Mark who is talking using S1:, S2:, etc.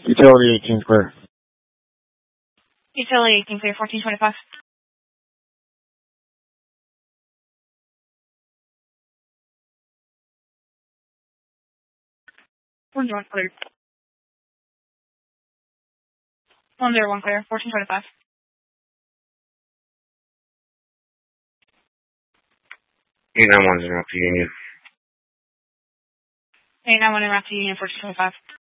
S1: Utility 18 clear.
S2: Utility 18 clear, 1425. 101 clear. 101 clear, 1425.
S3: 8910 to Union.
S2: 8910 Union, 1425.